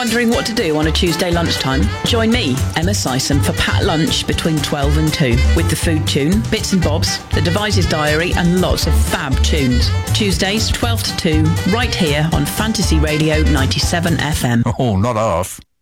Wondering what to do on a Tuesday lunchtime? Join me, Emma Sison, for Pat Lunch between 12 and 2 with the Food Tune, Bits and Bobs, the Devices Diary and lots of fab tunes. Tuesdays 12 to 2 right here on Fantasy Radio 97 FM. Oh, not half.